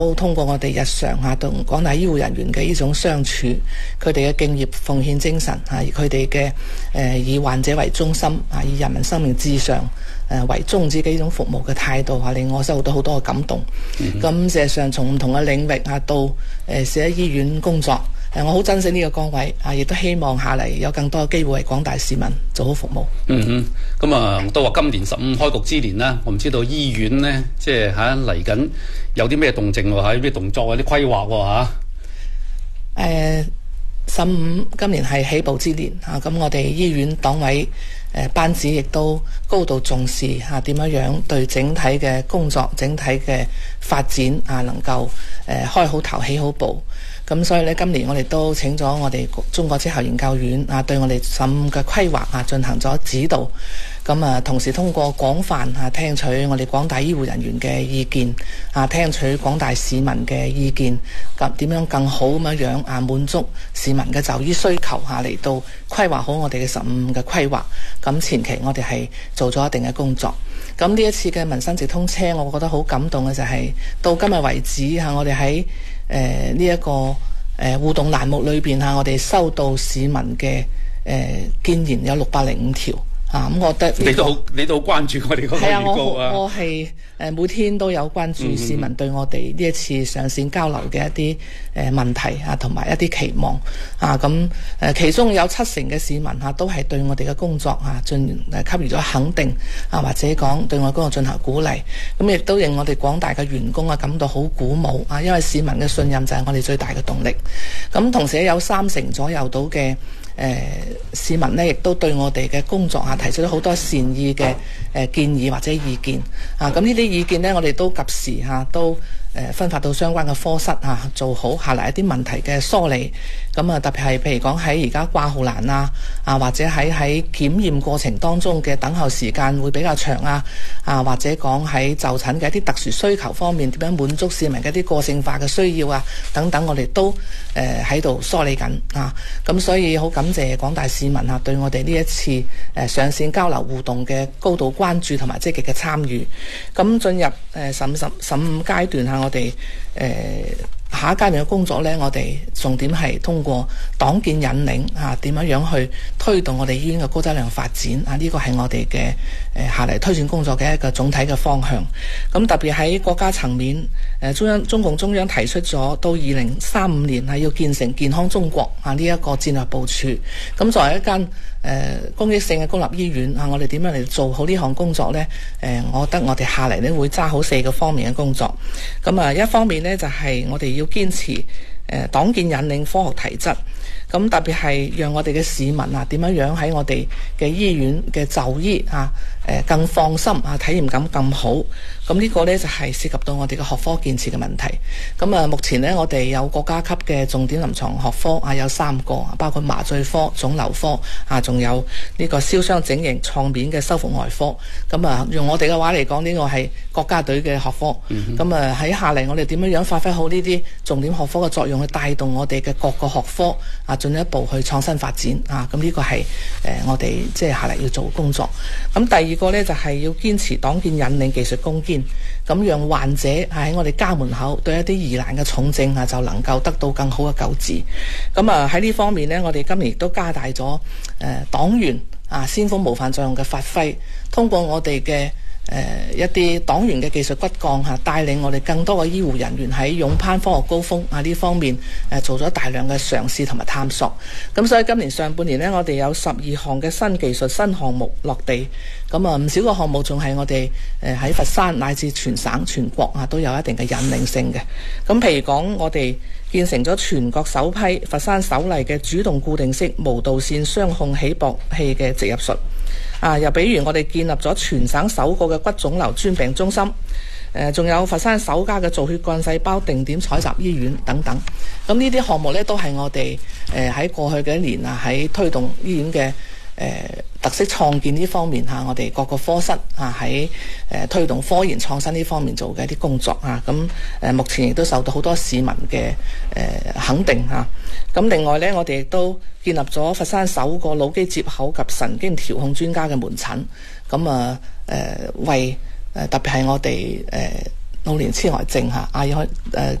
都通過我哋日常同廣大醫護人員嘅呢種相處，佢哋嘅敬業奉獻精神佢哋嘅以患者為中心以人民生命至上為宗旨嘅呢種服務嘅態度令我收到好多嘅感動。咁事實上從唔同嘅領域到喺醫院工作，我好珍惜呢個崗位亦都希望下嚟有更多嘅機會為廣大市民做好服務。 咁都話今年15開局之年啦，我唔知道醫院呢，即係嚟緊有啲咩動靜喎，有咩動作有啲規劃喎 15今年係起步之年咁我哋醫院黨委班子亦都高度重視點樣對整體嘅工作、整體嘅發展能夠開好頭起好步。咁所以呢，今年我哋都請咗我哋中國職校研究院對我哋15嘅規劃進行咗指導。咁同時通過廣泛聽取我哋廣大醫護人員嘅意見聽取廣大市民嘅意見，咁點樣更好咁樣滿足市民嘅就醫需求嚟到規劃好我哋嘅15嘅規劃。咁前期我哋係做咗一定嘅工作。咁呢一次嘅民生直通車，我覺得好感動嘅就係到今日為止我哋喺呢一個互動欄目裏邊我哋收到市民嘅建言有605條。咁我覺得你都好關注我哋嗰個預告我係每天都有關注市民對我哋呢一次上線交流嘅一啲問題同埋一啲期望咁其中有70%嘅市民都係對我哋嘅工作給予咗肯定或者講對我哋工作進行鼓勵。咁亦都令我哋廣大嘅員工感到好鼓舞因為市民嘅信任就係我哋最大嘅動力。咁同時有30%左右到嘅市民呢，亦都對我哋嘅工作提出咗好多善意嘅建議或者意見咁呢啲意見呢，我哋都及時都分發到相關嘅科室做好下嚟一啲問題嘅梳理。咁特別係譬如講喺而家掛號欄或者喺檢驗過程當中嘅等候時間會比較長或者講喺就診嘅一啲特殊需求方面點樣滿足市民嘅一啲個性化嘅需要等等，我哋都喺度梳理緊咁所以好感謝廣大市民對我哋呢一次上線交流互動嘅高度關注同埋積極嘅參與。咁進入15階段我哋下一階段嘅工作呢，我哋重點係通過黨建引領點樣去推動我哋醫院嘅高質量發展呢個係我哋嘅下嚟推進工作嘅一個總體嘅方向。咁特別喺國家層面，中共中央提出咗到2035年要建成健康中國呢一個戰略部署。咁作為一間公益性嘅公立醫院我哋點樣嚟做好呢項工作呢？我覺得我哋下嚟呢會揸好4個方面嘅工作。咁一方面呢，就係我哋要堅持黨建引領科學體質。咁特別係讓我哋嘅市民點樣喺我哋嘅醫院嘅就醫更放心體驗感更好。咁呢個呢，就係涉及到我哋嘅學科建設嘅問題。咁目前呢，我哋有國家級嘅重點臨床學科有3個，包括麻醉科、腫瘤科仲有呢個燒傷整形創面嘅修復外科。咁用我哋嘅話嚟講，呢個係國家隊嘅學科。咁喺下嚟我哋點樣發揮好呢啲重點學科嘅作用，去帶動我哋嘅各個學科進一步去創新發展咁呢個係我哋即係下嚟要做工作。咁第二個呢，就係要堅持黨建引領技術攻堅，咁讓患者喺我哋家門口對一啲疑難嘅重症就能夠得到更好嘅救治。咁喺呢方面呢，我哋今年亦都加大咗黨員先鋒模範作用嘅發揮，通過我哋嘅一啲黨員嘅技術骨幹帶領我哋更多嘅醫護人員喺勇攀科學高峰呢方面做咗大量嘅嘗試同埋探索。咁所以今年上半年呢，我哋有12項嘅新技術新項目落地。咁唔少個項目仲係我哋喺佛山乃至全省全國都有一定嘅引領性嘅。咁譬如講，我哋建成咗全國首批佛山首例嘅主動固定式無導線雙控起搏器嘅植入術。又比如我哋建立咗全省首個嘅骨腫瘤專病中心，仲有佛山首家嘅造血幹細胞定點採集醫院等等。咁呢啲項目呢，都係我哋喺過去嘅一年喺推動醫院嘅特色創建呢方面我哋各個科室喺推動科研創新呢方面做嘅一啲工作咁目前亦都受到好多市民嘅肯定咁另外呢，我哋亦都建立咗佛山首個腦機接口及神經調控專家嘅門診。咁為特別係我哋老年痴呆症嚇，阿爾